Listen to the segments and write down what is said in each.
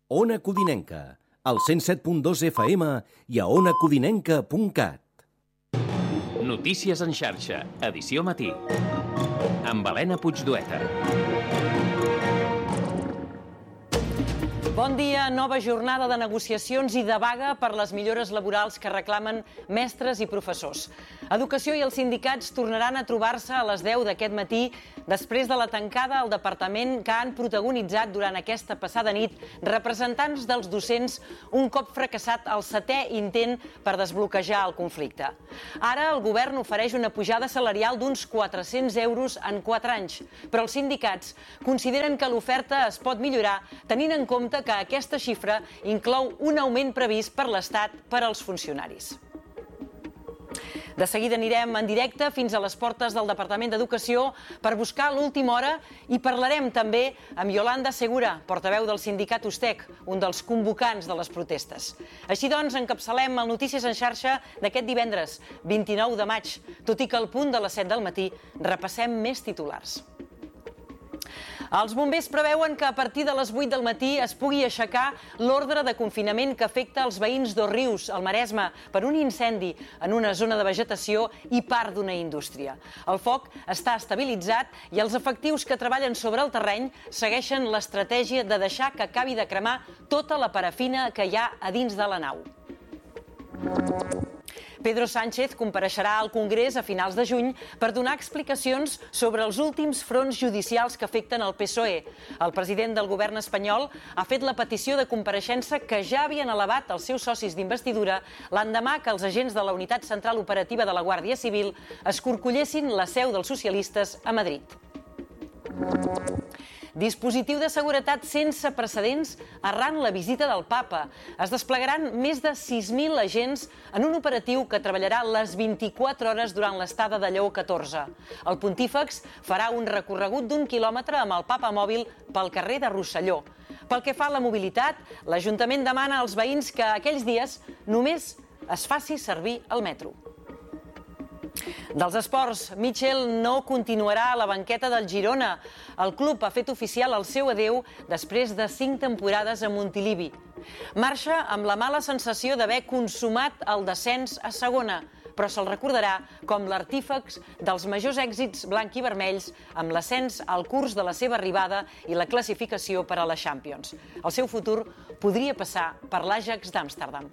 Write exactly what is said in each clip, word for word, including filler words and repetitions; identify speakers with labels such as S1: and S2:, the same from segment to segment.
S1: Ona Codinenca, al cent set punt dos F M i a ona codinenca punt cat.
S2: Notícies en xarxa, edició matí. Amb Helena Puigdueta.
S3: Bon dia, nova jornada de negociacions i de vaga per les millores laborals que reclamen mestres i professors. Educació i els sindicats tornaran a trobar-se a les deu d'aquest matí després de la tancada al departament que han protagonitzat durant aquesta passada nit representants dels docents un cop fracassat el setè intent per desbloquejar el conflicte. Ara el govern ofereix una pujada salarial d'uns quatre-cents euros en quatre anys, però els sindicats consideren que l'oferta es pot millorar tenint en compte que aquesta xifra inclou un augment previst per l'Estat per als funcionaris. De seguida anirem en directe fins a les portes del Departament d'Educació per buscar l'última hora i parlarem també amb Yolanda Segura, portaveu del sindicat Ustec, un dels convocants de les protestes. Així doncs, encapçalem el Notícies en xarxa d'aquest divendres, vint-i-nou de maig, tot i que al punt de les set del matí repassem més titulars. Els bombers preveuen que a partir de les vuit del matí es pugui aixecar l'ordre de confinament que afecta els veïns d'Òrrius, al Maresme, per un incendi en una zona de vegetació i part d'una indústria. El foc està estabilitzat i els efectius que treballen sobre el terreny segueixen l'estratègia de deixar que acabi de cremar tota la parafina que hi ha a dins de la nau. Pedro Sánchez compareixerà al Congrés a finals de juny per donar explicacions sobre els últims fronts judicials que afecten el P S O E. El president del govern espanyol ha fet la petició de compareixença que ja havien elevat els seus socis d'investidura l'endemà que els agents de la Unitat Central Operativa de la Guàrdia Civil escorcollessin la seu dels socialistes a Madrid. Dispositiu de seguretat sense precedents arran la visita del Papa. Es desplegaran més de sis mil agents en un operatiu que treballarà les vint-i-quatre hores durant l'estada de Lleó catorze. El pontífex farà un recorregut d'un quilòmetre amb el Papa mòbil pel carrer de Rosselló. Pel que fa a la mobilitat, l'Ajuntament demana als veïns que aquells dies només es faci servir el metro. Dels esports, Mitchell no continuarà a la banqueta del Girona. El club ha fet oficial el seu adeu després de cinc temporades a Montilivi. Marxa amb la mala sensació d'haver consumat el descens a segona, però se'l recordarà com l'artífex dels majors èxits blanc i vermells amb l'ascens al curs de la seva arribada i la classificació per a la Champions. El seu futur podria passar per l'Ajax d'Amsterdam.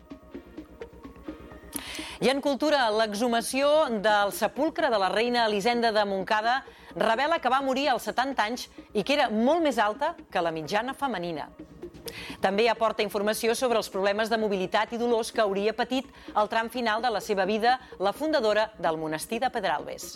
S3: I en cultura, l'exhumació del sepulcre de la reina Elisenda de Montcada revela que va morir als setanta anys i que era molt més alta que la mitjana femenina. També aporta informació sobre els problemes de mobilitat i dolors que hauria patit al tram final de la seva vida la fundadora del monestir de Pedralbes.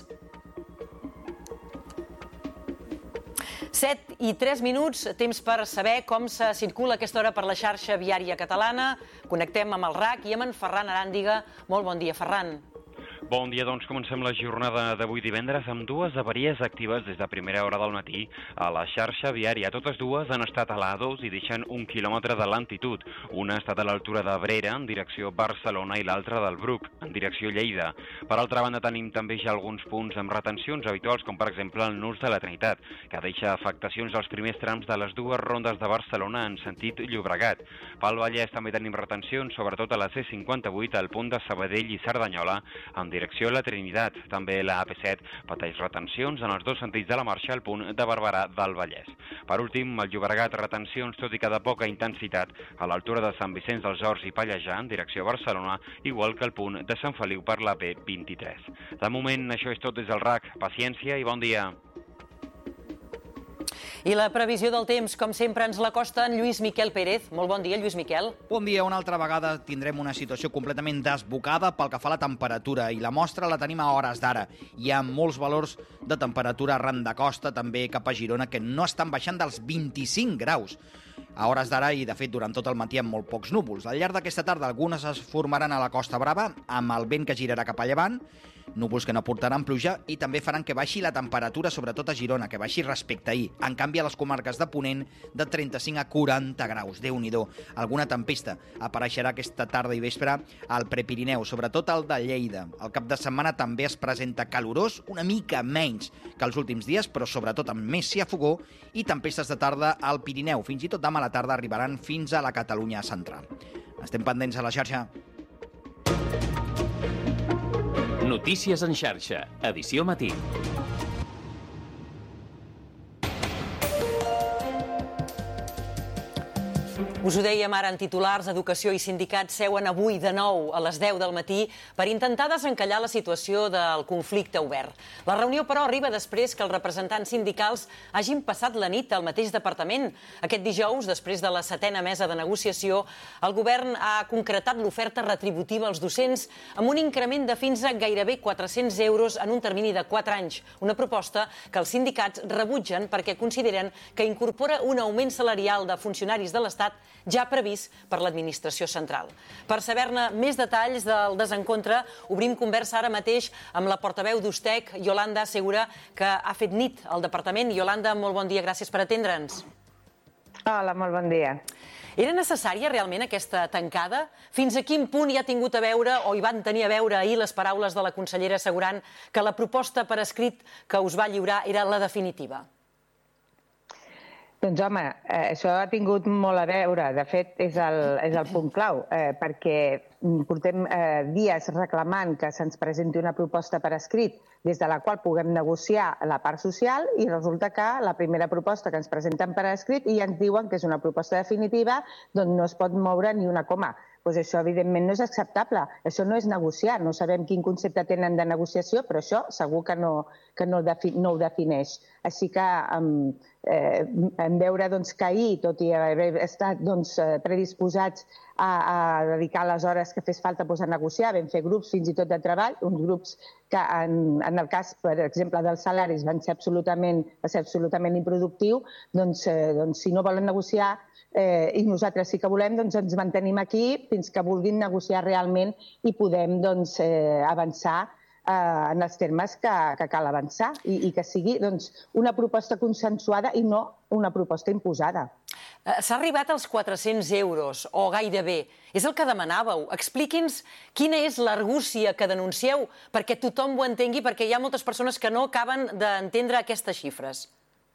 S3: set i tres minuts, temps per saber com se circula a aquesta hora per la xarxa viària catalana. Connectem amb el R A C i amb en Ferran Aràndiga. Molt bon dia, Ferran.
S4: Bon dia, doncs comencem la jornada d'avui divendres amb dues avaries actives des de primera hora del matí a la xarxa viària. Totes dues han estat a la A dos i deixen un quilòmetre de lentitud. Una ha estat a l'altura de Brera, en direcció Barcelona, i l'altra del Bruc, en direcció Lleida. Per altra banda, tenim també ja alguns punts amb retencions habituals, com per exemple el Nus de la Trinitat, que deixa afectacions als primers trams de les dues rondes de Barcelona en sentit Llobregat. Pel Vallès també tenim retencions, sobretot a la C cinquanta-vuit, al punt de Sabadell i Cerdanyola, en direcció a la Trinitat. També la A P set pateix retencions en els dos sentits de la marxa al punt de Barberà del Vallès. Per últim, el Llobregat retencions, tot i que de poca intensitat, a l'altura de Sant Vicenç dels Horts i Pallejà, en direcció a Barcelona, igual que el punt de Sant Feliu per la B vint-i-tres. De moment, això és tot des del R A C. Paciència i bon dia.
S3: I la previsió del temps, com sempre, ens l'acosta en Lluís Miquel Pérez. Molt bon dia, Lluís Miquel.
S5: Bon dia. Una altra vegada tindrem una situació completament desbocada pel que fa a la temperatura, i la mostra la tenim a hores d'ara. Hi ha molts valors de temperatura arran de costa, també cap a Girona, que no estan baixant dels vint-i-cinc graus. A hores d'ara i, de fet, durant tot el matí amb molt pocs núvols. Al llarg d'aquesta tarda algunes es formaran a la Costa Brava, amb el vent que girarà cap a llevant, núvols que no portaran pluja i també faran que baixi la temperatura, sobretot a Girona, que baixi respecte a ahir. En canvi, a les comarques de Ponent, de trenta-cinc a quaranta graus. Déu-n'hi-do. Alguna tempesta apareixerà aquesta tarda i vespre al Prepirineu, sobretot al de Lleida. El cap de setmana també es presenta calorós, una mica menys que els últims dies, però sobretot amb més siafogó i tempestes de tarda al Pirineu, fins i tot demà a a la tarda arribaran fins a la Catalunya central. Estem pendents a la xarxa.
S2: Notícies en xarxa, edició matí.
S3: Us ho dèiem ara en titulars, Educació i sindicats seuen avui de nou a les deu del matí per intentar desencallar la situació del conflicte obert. La reunió, però, arriba després que els representants sindicals hagin passat la nit al mateix departament. Aquest dijous, després de la setena mesa de negociació, el govern ha concretat l'oferta retributiva als docents amb un increment de fins a gairebé quatre-cents euros en un termini de quatre anys. Una proposta que els sindicats rebutgen perquè consideren que incorpora un augment salarial de funcionaris de l'Estat ja previst per l'administració central. Per saber-ne més detalls del desencontre, obrim conversa ara mateix amb la portaveu d'Ustec, Yolanda Segura, que ha fet nit al departament. Yolanda, molt bon dia, gràcies per atendre'ns.
S6: Hola, molt bon dia.
S3: Era necessària realment aquesta tancada? Fins a quin punt hi ha tingut a veure o hi van tenir a veure ahir les paraules de la consellera assegurant que la proposta per escrit que us va lliurar era la definitiva?
S6: Doncs home, eh, això ha tingut molt a veure. De fet, és el, és el punt clau, eh, perquè portem eh, dies reclamant que se'ns presenti una proposta per escrit des de la qual puguem negociar la part social i resulta que la primera proposta que ens presenten per escrit i ja ens diuen que és una proposta definitiva, doncs no es pot moure ni una coma. Doncs això, evidentment, no és acceptable. Això no és negociar. No sabem quin concepte tenen de negociació, però això segur que no, que no, defi, no ho defineix. Així que eh, en veure doncs, que ahir, tot i haver estat doncs, predisposats a, a dedicar les hores que fes falta doncs, a negociar, vam fer grups fins i tot de treball, uns grups que en, en el cas, per exemple, dels salaris van ser absolutament, va ser absolutament improductiu, doncs, eh, doncs si no volen negociar, Eh, i nosaltres sí que volem, doncs ens mantenim aquí fins que vulguin negociar realment i podem doncs, eh, avançar eh, en els termes que, que cal avançar i, i que sigui doncs, una proposta consensuada i no una proposta imposada.
S3: S'ha arribat als quatre-cents euros, o gairebé. És el que demanàveu. Expliqui'ns quina és l'argúcia que denuncieu perquè tothom ho entengui, perquè hi ha moltes persones que no acaben d'entendre aquestes xifres.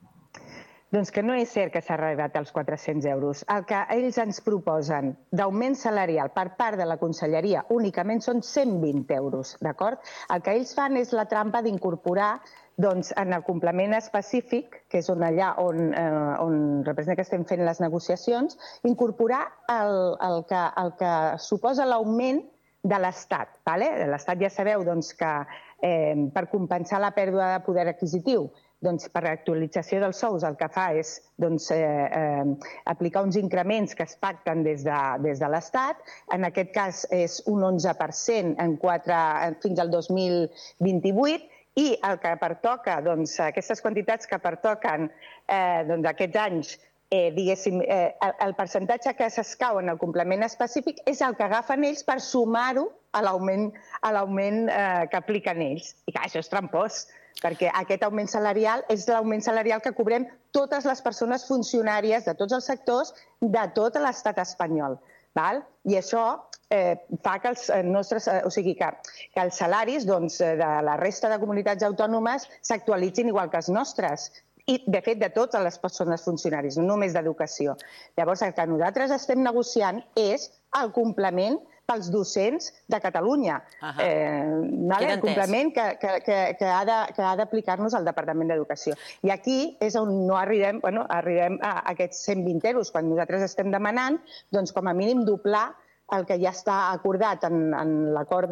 S6: Doncs que no és cert que s'ha arribat als quatre-cents euros. El que ells ens proposen d'augment salarial per part de la Conselleria únicament són cent vint euros, d'acord? El que ells fan és la trampa d'incorporar doncs, en el complement específic, que és on allà on, eh, on representa que estem fent les negociacions, incorporar el, el, que, el que suposa l'augment de l'Estat. Vale? L'Estat ja sabeu doncs, que eh, per compensar la pèrdua de poder adquisitiu, doncs, per actualització dels sous el que fa és doncs, eh, eh, aplicar uns increments que es pacten des de, des de l'Estat. En aquest cas és un onze per cent en quatre, fins al dos mil vint-i-vuit i el que pertoca, doncs, aquestes quantitats que pertoquen eh, doncs, aquests anys, eh, diguéssim, eh, el, el percentatge que s'escau en el complement específic és el que agafen ells per sumar-ho a l'augment a l'augment eh, que apliquen ells. I clar, això és trampós, perquè aquest augment salarial és l'augment salarial que cobrem totes les persones funcionàries de tots els sectors de tot l'estat espanyol. Val? I això eh, fa que els nostres, eh, o sigui, que, que els salaris doncs, de la resta de comunitats autònomes s'actualitzin igual que els nostres. I, de fet, de totes les persones funcionàries, no només d'educació. Llavors, el que nosaltres estem negociant és el complement pels docents de Catalunya. Uh -huh. eh, vale? El complement que, que, que, que ha d'aplicar-nos al Departament d'Educació. I aquí és on no arribem, bueno, arribem a aquests cent vint euros, quan nosaltres estem demanant, doncs, com a mínim, doblar el que ja està acordat en, en l'acord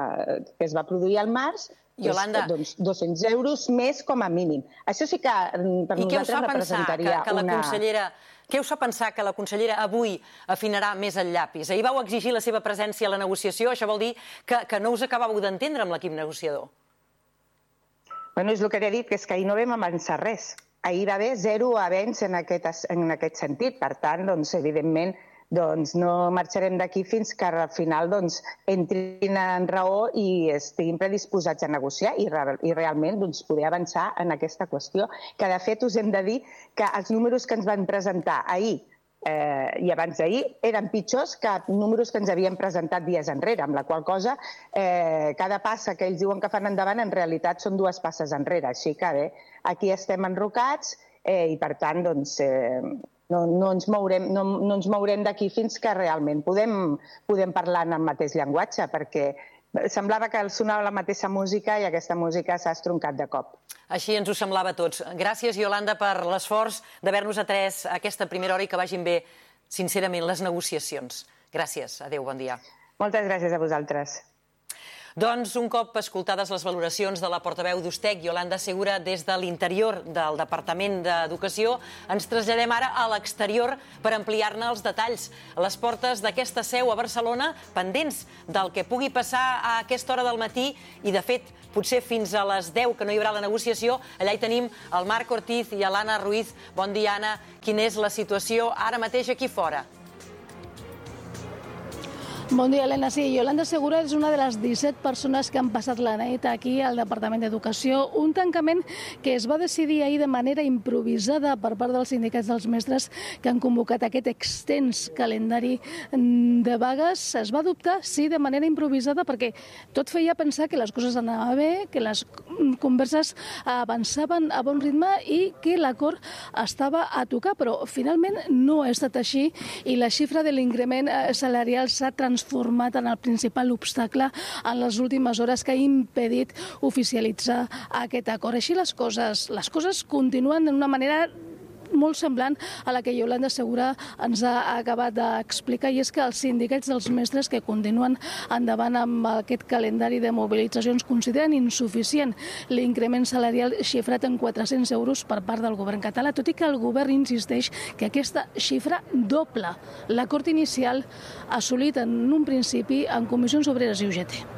S6: que es va produir al març,
S3: Yolanda,
S6: doncs, dos-cents euros més com a mínim. Això sí que per
S3: I
S6: nosaltres representaria
S3: que, que la
S6: una...
S3: consellera... Què us fa pensar que la consellera avui afinarà més el llapis? Ahir vau exigir la seva presència a la negociació, això vol dir que, que no us acabàveu d'entendre amb l'equip negociador.
S6: Bueno, és el que t'he dit, que és que ahir no vam avançar res. Ahir va haver zero avenç en aquest, en aquest sentit. Per tant, doncs, evidentment, doncs no marxarem d'aquí fins que al final doncs, entrin en raó i estiguin predisposats a negociar i, i realment doncs, poder avançar en aquesta qüestió. Que, de fet, us hem de dir que els números que ens van presentar ahir eh, i abans d'ahir eren pitjors que números que ens havien presentat dies enrere, amb la qual cosa eh, cada passa que ells diuen que fan endavant en realitat són dues passes enrere. Així que bé, aquí estem enrocats eh, i per tant doncs... Eh, no, no ens mourem, no, no ens mourem d'aquí fins que realment podem, podem parlar en el mateix llenguatge, perquè semblava que sonava la mateixa música i aquesta música s'ha estroncat de cop.
S3: Així ens ho semblava a tots. Gràcies, Iolanda, per l'esforç d'haver-nos atès aquesta primera hora i que vagin bé, sincerament, les negociacions. Gràcies. Adéu, bon dia.
S6: Moltes gràcies a vosaltres.
S3: Doncs un cop escoltades les valoracions de la portaveu d'Ustec, Iolanda Segura, des de l'interior del Departament d'Educació, ens traslladem ara a l'exterior per ampliar-ne els detalls. A les portes d'aquesta seu a Barcelona, pendents del que pugui passar a aquesta hora del matí i, de fet, potser fins a les deu, que no hi haurà la negociació, allà hi tenim el Marc Ortiz i l'Anna Ruiz. Bon dia, Anna. Quina és la situació ara mateix aquí fora?
S7: Bon dia, Helena. Sí, Iolanda Segura és una de les disset persones que han passat la nit aquí al Departament d'Educació. Un tancament que es va decidir ahir de manera improvisada per part dels sindicats dels mestres que han convocat aquest extens calendari de vagues. Es va adoptar, sí, de manera improvisada perquè tot feia pensar que les coses anaven bé, que les converses avançaven a bon ritme i que l'acord estava a tocar, però finalment no ha estat així i la xifra de l'increment salarial s'ha transformat transformat en el principal obstacle en les últimes hores que ha impedit oficialitzar aquest acord. Així les coses, les coses continuen d'una manera molt semblant a la que Iolanda Segura ens ha acabat d'explicar, i és que els sindicats dels mestres que continuen endavant amb aquest calendari de mobilitzacions consideren insuficient l'increment salarial xifrat en quatre-cents euros per part del govern català, tot i que el govern insisteix que aquesta xifra dobla l'acord inicial assolit en un principi en Comissions Obreres i U G T.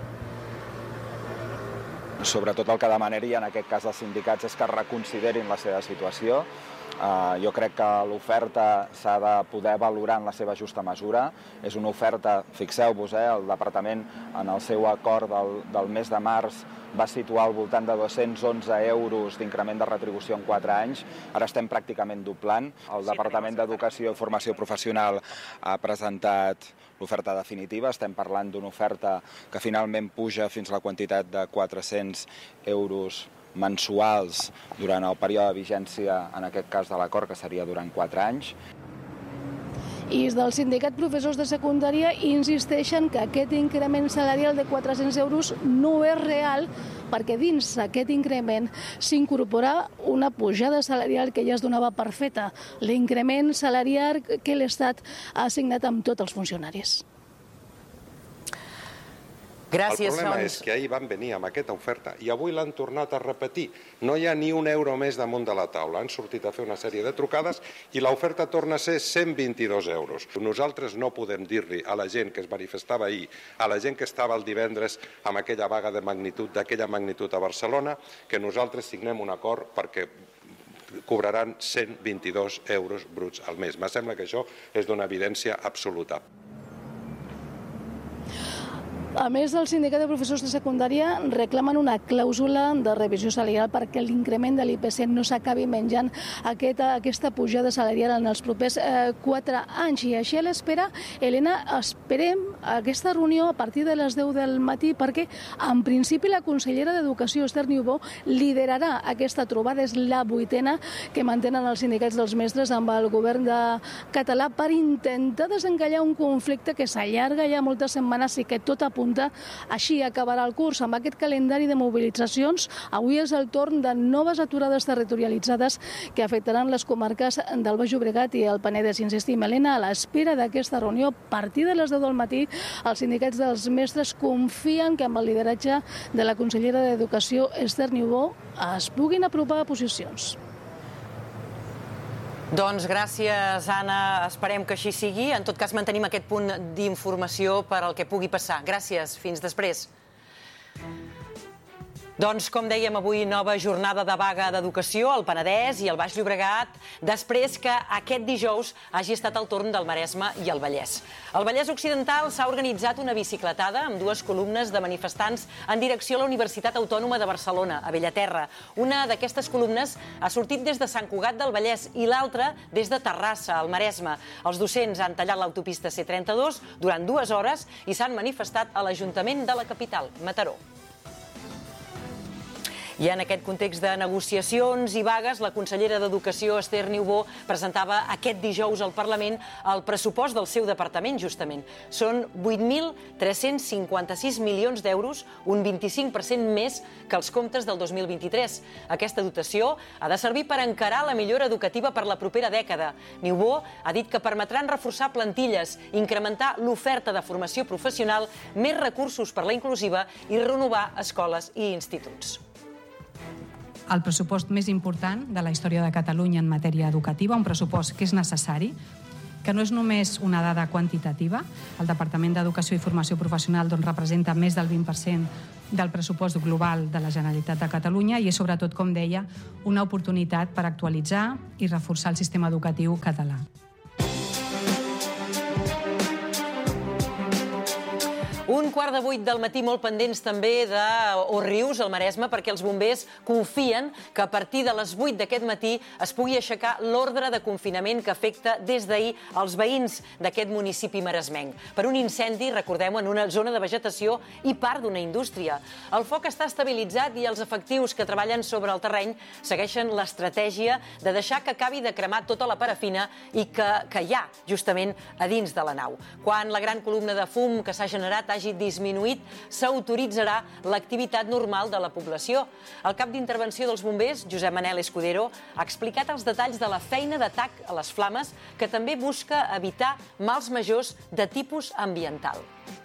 S8: Sobretot el que demanaria en aquest cas els sindicats és que reconsiderin la seva situació. Uh, jo crec que l'oferta s'ha de poder valorar en la seva justa mesura. És una oferta, fixeu-vos, eh, el departament en el seu acord del, del mes de març va situar al voltant de dos-cents onze euros d'increment de retribució en quatre anys. Ara estem pràcticament doblant. El Departament d'Educació i Formació Professional ha presentat l'oferta definitiva. Estem parlant d'una oferta que finalment puja fins a la quantitat de quatre-cents euros mensuals durant el període de vigència, en aquest cas de l'acord, que seria durant quatre anys.
S7: I del sindicat professors de secundària insisteixen que aquest increment salarial de quatre-cents euros no és real perquè dins aquest increment s'incorpora una pujada salarial que ja es donava per feta, l'increment salarial que l'Estat ha assignat amb tots els funcionaris.
S3: Gràcies,
S9: el problema
S3: doncs...
S9: és que ahir van venir amb aquesta oferta i avui l'han tornat a repetir. No hi ha ni un euro més damunt de la taula. Han sortit a fer una sèrie de trucades i l'oferta torna a ser cent vint-i-dos euros. Nosaltres no podem dir-li a la gent que es manifestava ahir, a la gent que estava el divendres amb aquella vaga de magnitud, d'aquella magnitud a Barcelona, que nosaltres signem un acord perquè cobraran cent vint-i-dos euros bruts al mes. Me sembla que això és d'una evidència absoluta.
S7: A més, el sindicat de professors de secundària reclamen una clàusula de revisió salarial perquè l'increment de l'I P C no s'acabi menjant aquesta, aquesta pujada salarial en els propers eh, quatre anys. I així a l'espera, Helena, esperem aquesta reunió a partir de les deu del matí perquè, en principi, la consellera d'Educació, Esther Niubó, liderarà aquesta trobada. És la vuitena que mantenen els sindicats dels mestres amb el govern de català per intentar desencallar un conflicte que s'allarga ja moltes setmanes i que tot apunta. Així acabarà el curs amb aquest calendari de mobilitzacions. Avui és el torn de noves aturades territorialitzades que afectaran les comarques del Baix Llobregat i el Penedès. Insistim, Helena, a l'espera d'aquesta reunió, a partir de les deu del matí, els sindicats dels mestres confien que amb el lideratge de la consellera d'Educació, Esther Niubó, es puguin apropar a posicions.
S3: Doncs gràcies, Anna. Esperem que així sigui. En tot cas, mantenim aquest punt d'informació per al que pugui passar. Gràcies. Fins després. Doncs, com dèiem, avui nova jornada de vaga d'educació al Penedès i al Baix Llobregat, després que aquest dijous hagi estat el torn del Maresme i el Vallès. Al Vallès Occidental s'ha organitzat una bicicletada amb dues columnes de manifestants en direcció a la Universitat Autònoma de Barcelona, a Bellaterra. Una d'aquestes columnes ha sortit des de Sant Cugat del Vallès i l'altra des de Terrassa, al Maresme. Els docents han tallat l'autopista C trenta-dos durant dues hores i s'han manifestat a l'Ajuntament de la capital, Mataró. I en aquest context de negociacions i vagues, la consellera d'Educació, Esther Niubó, presentava aquest dijous al Parlament el pressupost del seu departament, justament. Són vuit mil tres-cents cinquanta-sis milions d'euros, un vint-i-cinc per cent més que els comptes del dos mil vint-i-tres. Aquesta dotació ha de servir per encarar la millora educativa per la propera dècada. Niubó ha dit que permetran reforçar plantilles, incrementar l'oferta de formació professional, més recursos per la inclusiva i renovar escoles i instituts.
S10: El pressupost més important de la història de Catalunya en matèria educativa, un pressupost que és necessari, que no és només una dada quantitativa. El Departament d'Educació i Formació Professional doncs, representa més del vint per cent del pressupost global de la Generalitat de Catalunya i és sobretot, com deia, una oportunitat per actualitzar i reforçar el sistema educatiu català.
S3: Un quart de vuit del matí molt pendents també de Òrrius, al Maresme, perquè els bombers confien que a partir de les vuit d'aquest matí es pugui aixecar l'ordre de confinament que afecta des d'ahir els veïns d'aquest municipi maresmenc. Per un incendi, recordem-ho, en una zona de vegetació i part d'una indústria. El foc està estabilitzat i els efectius que treballen sobre el terreny segueixen l'estratègia de deixar que acabi de cremar tota la parafina i que, que hi ha, justament, a dins de la nau. Quan la gran columna de fum que s'ha generat hagi disminuït, s'autoritzarà l'activitat normal de la població. El cap d'intervenció dels bombers, Josep Manel Escudero, ha explicat els detalls de la feina d'atac a les flames que també busca evitar mals majors de tipus ambiental.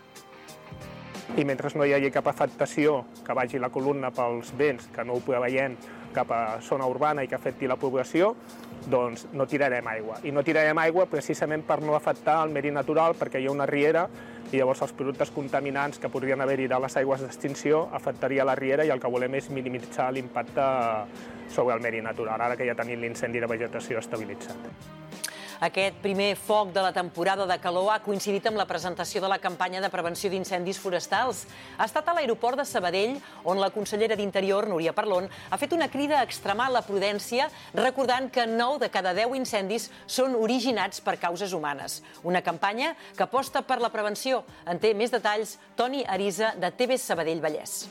S11: I mentre no hi hagi cap afectació que vagi la columna pels vents, que no ho preveiem, cap a zona urbana i que afecti la població, doncs no tirarem aigua. I no tirarem aigua precisament per no afectar el medi natural, perquè hi ha una riera i llavors els productes contaminants que podrien haver-hi de les aigües d'extinció afectaria la riera i el que volem és minimitzar l'impacte sobre el medi natural, ara que ja tenim l'incendi de vegetació estabilitzat.
S3: Aquest primer foc de la temporada de calor ha coincidit amb la presentació de la campanya de prevenció d'incendis forestals. Ha estat a l'aeroport de Sabadell, on la consellera d'Interior, Núria Parlon, ha fet una crida a extremar la prudència, recordant que nou de cada deu incendis són originats per causes humanes. Una campanya que aposta per la prevenció. En té més detalls Toni Arisa, de T V Sabadell Vallès.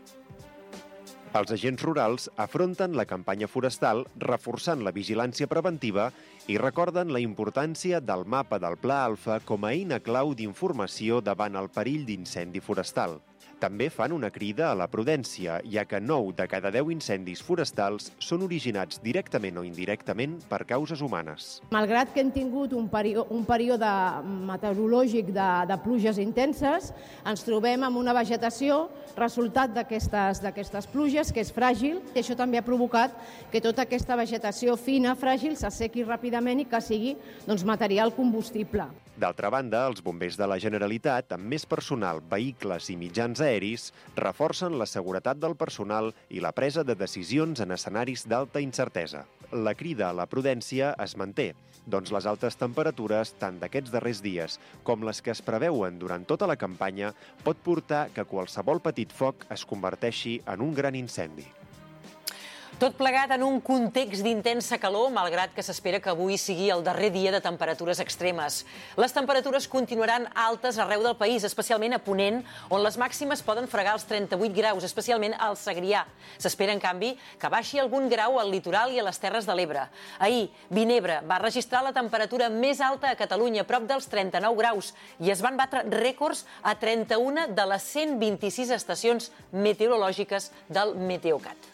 S12: Els agents rurals afronten la campanya forestal reforçant la vigilància preventiva i recorden la importància del mapa del Pla Alfa com a eina clau d'informació davant el perill d'incendi forestal. També fan una crida a la prudència, ja que nou de cada deu incendis forestals són originats directament o indirectament per causes humanes.
S13: Malgrat que hem tingut un període, un període meteorològic de, de pluges intenses, ens trobem amb una vegetació resultat d'aquestes d'aquestes pluges, que és fràgil, i això també ha provocat que tota aquesta vegetació fina, fràgil, s'assequi ràpidament i que sigui doncs, material combustible.
S12: D'altra banda, els bombers de la Generalitat, amb més personal, vehicles i mitjans aeris, reforcen la seguretat del personal i la presa de decisions en escenaris d'alta incertesa. La crida a la prudència es manté, doncs les altes temperatures, tant d'aquests darrers dies com les que es preveuen durant tota la campanya, pot portar que qualsevol petit foc es converteixi en un gran incendi.
S3: Tot plegat en un context d'intensa calor, malgrat que s'espera que avui sigui el darrer dia de temperatures extremes. Les temperatures continuaran altes arreu del país, especialment a Ponent, on les màximes poden fregar els trenta-vuit graus, especialment al Segrià. S'espera, en canvi, que baixi algun grau al litoral i a les Terres de l'Ebre. Ahir, Vinebre va registrar la temperatura més alta a Catalunya, prop dels trenta-nou graus, i es van batre rècords a trenta-una de les cent vint-i-sis estacions meteorològiques del Meteocat.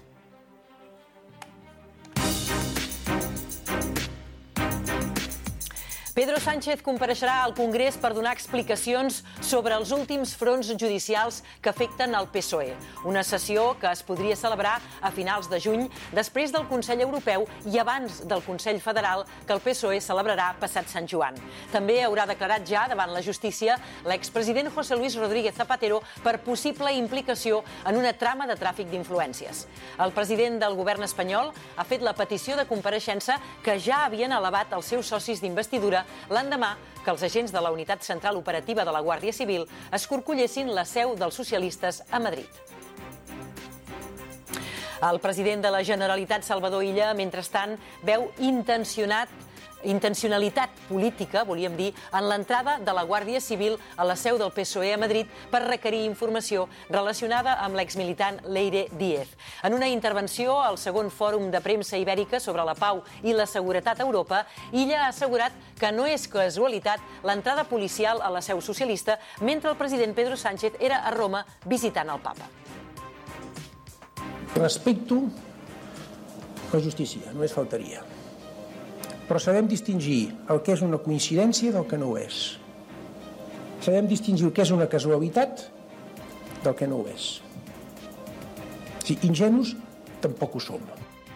S3: Pedro Sánchez compareixerà al Congrés per donar explicacions sobre els últims fronts judicials que afecten el P S O E. Una sessió que es podria celebrar a finals de juny, després del Consell Europeu i abans del Consell Federal, que el P S O E celebrarà passat Sant Joan. També haurà declarat ja davant la justícia l'expresident José Luis Rodríguez Zapatero per possible implicació en una trama de tràfic d'influències. El president del govern espanyol ha fet la petició de compareixença que ja havien elevat els seus socis d'investidura l'endemà que els agents de la Unitat Central Operativa de la Guàrdia Civil escorcollessin la seu dels socialistes a Madrid. El president de la Generalitat, Salvador Illa, mentrestant, veu intencionat intencionalitat política, volíem dir, en l'entrada de la Guàrdia Civil a la seu del P S O E a Madrid per requerir informació relacionada amb l'exmilitant Leire Díez. En una intervenció al segon fòrum de premsa ibèrica sobre la pau i la seguretat a Europa, Illa ha assegurat que no és casualitat l'entrada policial a la seu socialista mentre el president Pedro Sánchez era a Roma visitant el papa.
S14: Respecto la justícia, només faltaria. Però sabem distingir el que és una coincidència del que no ho és. Sabem distingir el que és una casualitat del que no ho és. Sí, ingenus tampoc ho som.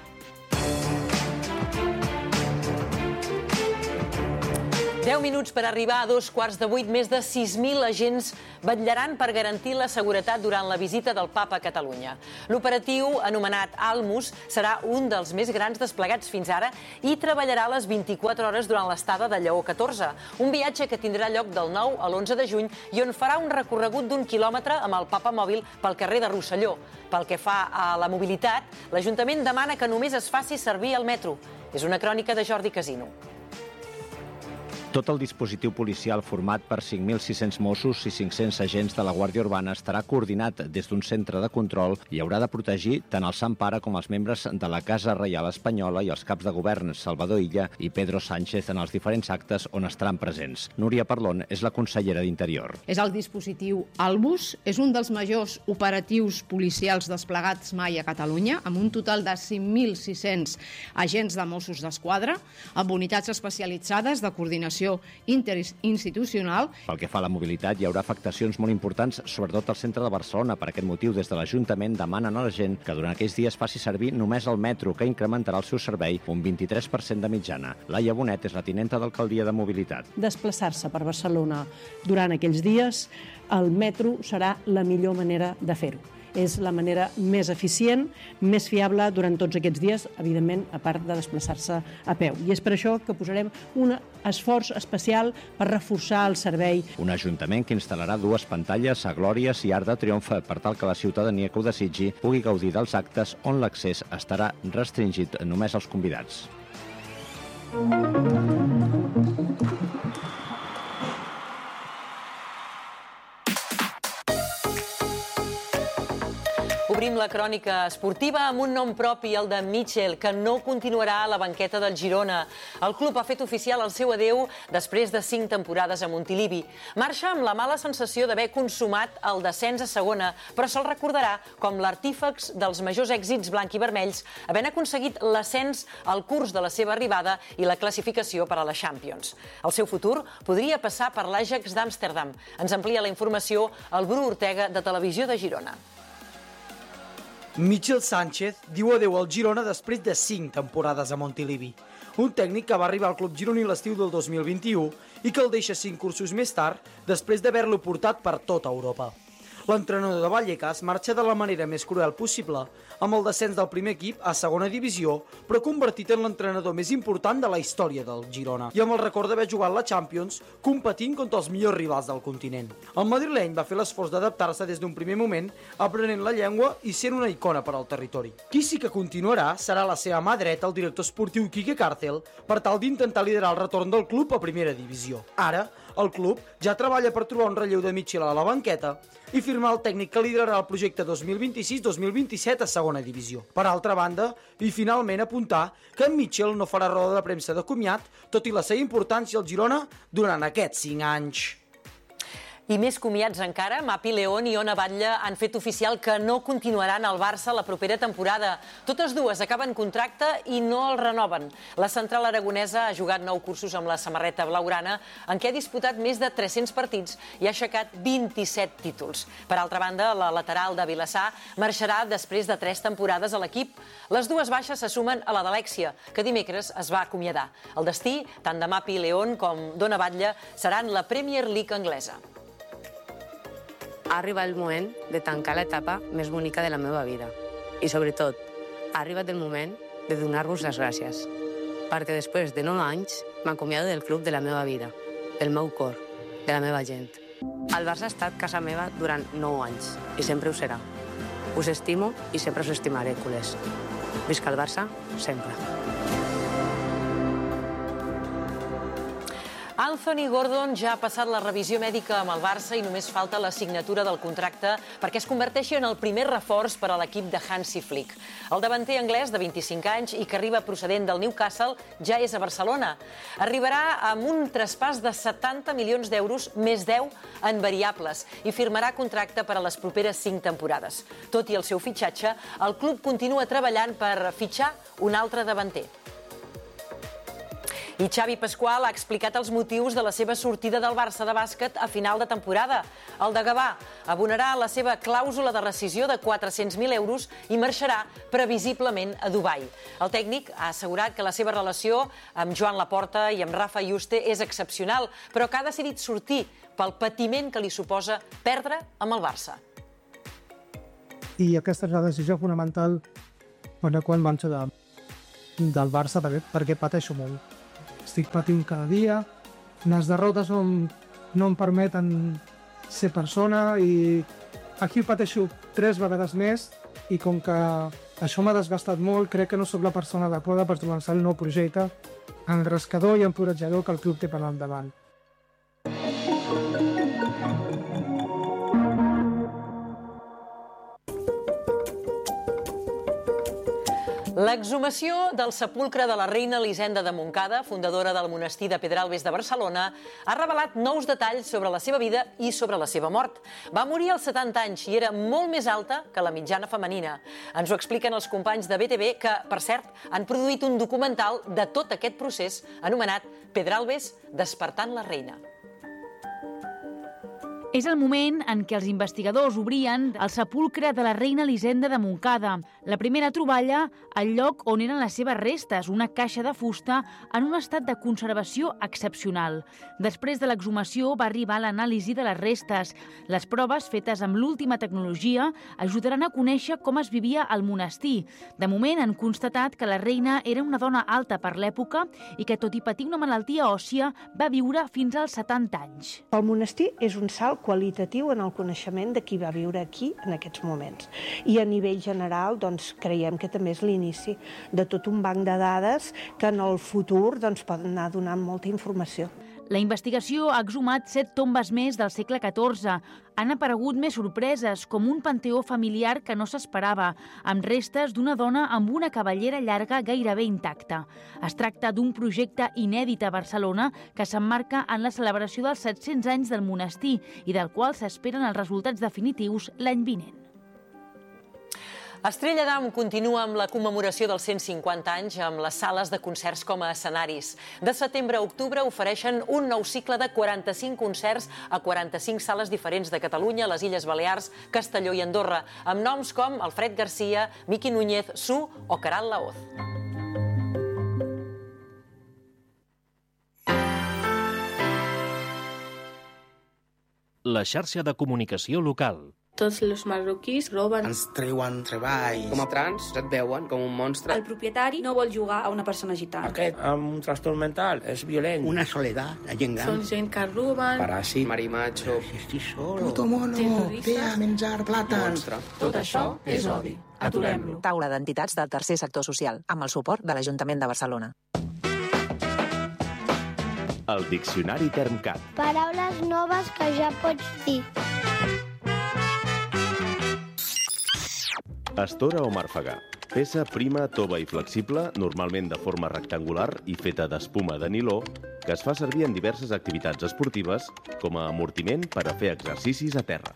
S3: deu minuts per arribar a dos quarts de vuit. Més de sis mil agents vetllaran per garantir la seguretat durant la visita del papa a Catalunya. L'operatiu, anomenat Almus, serà un dels més grans desplegats fins ara i treballarà les vint-i-quatre hores durant l'estada de Lleó catorze. Un viatge que tindrà lloc del nou a l'onze de juny i on farà un recorregut d'un quilòmetre amb el papa mòbil pel carrer de Rosselló. Pel que fa a la mobilitat, l'Ajuntament demana que només es faci servir el metro. És una crònica de Jordi Casino.
S15: Tot el dispositiu policial format per cinc mil sis-cents Mossos i cinc-cents agents de la Guàrdia Urbana estarà coordinat des d'un centre de control i haurà de protegir tant el Sant Pare com els membres de la Casa Reial Espanyola i els caps de govern Salvador Illa i Pedro Sánchez en els diferents actes on estaran presents. Núria Parlon és la consellera d'Interior.
S16: És el dispositiu Albus, és un dels majors operatius policials desplegats mai a Catalunya, amb un total de cinc mil sis-cents agents de Mossos d'Esquadra, amb unitats especialitzades de coordinació interinstitucional.
S15: Pel que fa a la mobilitat, hi haurà afectacions molt importants, sobretot al centre de Barcelona. Per aquest motiu, des de l'Ajuntament demanen a la gent que durant aquells dies faci servir només el metro, que incrementarà el seu servei un vint-i-tres per cent de mitjana. Laia Bonet és la tinenta d'alcaldia de mobilitat.
S17: Desplaçar-se per Barcelona durant aquells dies, el metro serà la millor manera de fer-ho. És la manera més eficient, més fiable durant tots aquests dies, evidentment, a part de desplaçar-se a peu. I és per això que posarem un esforç especial per reforçar el servei.
S15: Un ajuntament que instal·larà dues pantalles a Glòries i Arc de Triomf per tal que la ciutadania que ho desitgi pugui gaudir dels actes on l'accés estarà restringit només als convidats.
S3: Obrim la crònica esportiva amb un nom propi, el de Mitchell, que no continuarà a la banqueta del Girona. El club ha fet oficial el seu adeu després de cinc temporades a Montilivi. Marxa amb la mala sensació d'haver consumat el descens a segona, però se'l recordarà com l'artífex dels majors èxits blanc i vermells, havent aconseguit l'ascens al curs de la seva arribada i la classificació per a la Champions. El seu futur podria passar per l'Ajax d'Amsterdam. Ens amplia la informació el Bru Ortega, de Televisió de Girona.
S18: Mitchell Sánchez diu adeu al Girona després de cinc temporades a Montilivi. Un tècnic que va arribar al club gironí l'estiu del dos mil vint-i-u i que el deixa cinc cursos més tard després d'haver-lo portat per tota Europa. L'entrenador de Vallecas marxa de la manera més cruel possible, amb el descens del primer equip a segona divisió, però convertit en l'entrenador més important de la història del Girona, i amb el record d'haver jugat la Champions competint contra els millors rivals del continent. El madrileny va fer l'esforç d'adaptar-se des d'un primer moment, aprenent la llengua i sent una icona per al territori. Qui sí que continuarà serà la seva mà dreta, el director esportiu Quique Cárcel, per tal d'intentar liderar el retorn del club a primera divisió. Ara, el club ja treballa per trobar un relleu de Mitchell a la banqueta i firmar el tècnic que liderarà el projecte dos mil vint-i-sis dos mil vint-i-set a segona divisió. Per altra banda, i finalment apuntar que en Mitchell no farà roda de premsa de comiat, tot i la seva importància al Girona durant aquests cinc anys.
S3: I més comiats encara, Mapi León i Ona Batlle han fet oficial que no continuaran al Barça la propera temporada. Totes dues acaben contracte i no el renoven. La central aragonesa ha jugat nou cursos amb la samarreta blaugrana, en què ha disputat més de tres-cents partits i ha aixecat vint-i-set títols. Per altra banda, la lateral de Vilassar marxarà després de tres temporades a l'equip. Les dues baixes se sumen a la d'Alexia, que dimecres es va acomiadar. El destí, tant de Mapi León com d'Ona Batlle, serà en la Premier League anglesa.
S19: Ha arribat el moment de tancar l'etapa més bonica de la meva vida. I, sobretot, ha arribat el moment de donar-vos les gràcies. Perquè després de nou anys m'acomiado del club de la meva vida, del meu cor, de la meva gent. El Barça ha estat casa meva durant nou anys i sempre ho serà. Us estimo i sempre us estimaré, culers. Visca el Barça, sempre.
S3: Anthony Gordon ja ha passat la revisió mèdica amb el Barça i només falta la signatura del contracte perquè es converteixi en el primer reforç per a l'equip de Hansi Flick. El davanter anglès de vint-i-cinc anys i que arriba procedent del Newcastle ja és a Barcelona. Arribarà amb un traspàs de setanta milions d'euros més deu en variables i firmarà contracte per a les properes cinc temporades. Tot i el seu fitxatge, el club continua treballant per fitxar un altre davanter. I Xavi Pasqual ha explicat els motius de la seva sortida del Barça de bàsquet a final de temporada. El de Gavà abonarà la seva clàusula de rescisió de quatre-cents mil euros i marxarà previsiblement a Dubai. El tècnic ha assegurat que la seva relació amb Joan Laporta i amb Rafa Yuste és excepcional, però que ha decidit sortir pel patiment que li suposa perdre amb el Barça.
S20: I aquesta és la decisió fonamental quan marxo de, del Barça, perquè, perquè pateixo molt. Estic patint cada dia, les derrotes no, no em permeten ser persona i aquí pateixo tres vegades més i com que això m'ha desgastat molt, crec que no sóc la persona adequada per començar el nou projecte engrescador i encoratjador que el club té per endavant.
S3: L'exhumació del sepulcre de la reina Elisenda de Montcada, fundadora del monestir de Pedralbes de Barcelona, ha revelat nous detalls sobre la seva vida i sobre la seva mort. Va morir als setanta anys i era molt més alta que la mitjana femenina. Ens ho expliquen els companys de B T V que, per cert, han produït un documental de tot aquest procés anomenat Pedralbes despertant la reina.
S21: És el moment en què els investigadors obrien el sepulcre de la reina Elisenda de Montcada. La primera troballa al lloc on eren les seves restes, una caixa de fusta en un estat de conservació excepcional. Després de l'exhumació va arribar l'anàlisi de les restes. Les proves fetes amb l'última tecnologia ajudaran a conèixer com es vivia al monestir. De moment han constatat que la reina era una dona alta per l'època i que, tot i patir una malaltia òssia, va viure fins als setanta anys.
S22: El monestir és un salt qualitatiu en el coneixement de qui va viure aquí en aquests moments. I a nivell general doncs, creiem que també és l'inici de tot un banc de dades que en el futur doncs, poden anar donant molta informació.
S21: La investigació ha exhumat set tombes més del segle catorze. Han aparegut més sorpreses, com un panteó familiar que no s'esperava, amb restes d'una dona amb una cabellera llarga gairebé intacta. Es tracta d'un projecte inèdit a Barcelona que s'emmarca en la celebració dels set-cents anys del monestir i del qual s'esperen els resultats definitius l'any vinent.
S3: Estrella d'Am continua amb la commemoració dels cent cinquanta anys amb les sales de concerts com a escenaris. De setembre a octubre ofereixen un nou cicle de quaranta-cinc concerts a quaranta-cinc sales diferents de Catalunya, les Illes Balears, Castelló i Andorra, amb noms com Alfred Garcia, Miqui Núñez, Su o Caral Laoz.
S2: La xarxa de comunicació local.
S23: Tots els marroquís roben.
S24: Ens treuen treball.
S23: Com a trans et veuen com un monstre.
S25: El propietari no vol jugar a una persona gitana.
S24: Aquest amb un trastorn mental és violent.
S26: Una soledat, la gent gran.
S23: Són gent que roben.
S24: Paràsit, marimacho.
S26: Estic solo. Puto mono, ve a menjar plàtans.
S23: Tot això és odi. Aturem-lo.
S27: Taula d'entitats del tercer sector social, amb el suport de l'Ajuntament de Barcelona.
S2: El Diccionari Termcat.
S28: Paraules noves que ja pots dir.
S29: Estora o màrfega. Peça prima, tova i flexible, normalment de forma rectangular i feta d'espuma de niló, que es fa servir en diverses activitats esportives com a amortiment per a fer exercicis a terra.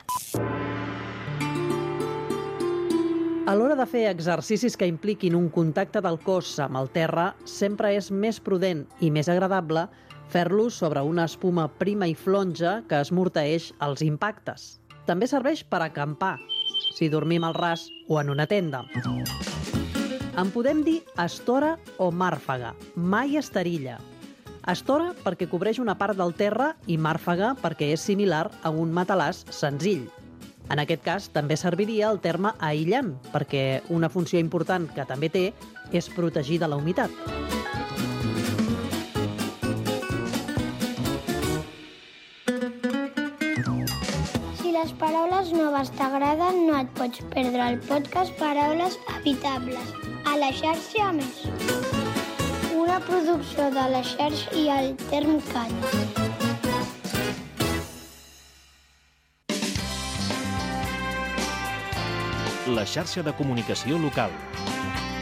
S17: A l'hora de fer exercicis que impliquin un contacte del cos amb el terra, sempre és més prudent i més agradable fer-los sobre una espuma prima i flonja que esmorteeix els impactes. També serveix per acampar, si dormim al ras o en una tenda. En podem dir estora o màrfega, mai esterilla. Estora perquè cobreix una part del terra i màrfega perquè és similar a un matalàs senzill. En aquest cas també serviria el terme aïllant, perquè una funció important que també té és protegir de la humitat.
S28: Si les paraules noves t'agraden, no et pots perdre el podcast Paraules Habitables, a la xarxa Més. Una Una producció de la xarxa i el Termcat.
S1: La xarxa de comunicació local.